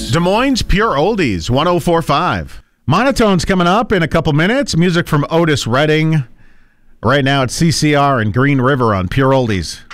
Oldies. Des Moines Pure Oldies, 104.5. Monotone's coming up in a couple minutes. Music from Otis Redding. Right now it's CCR and Green River on Pure Oldies.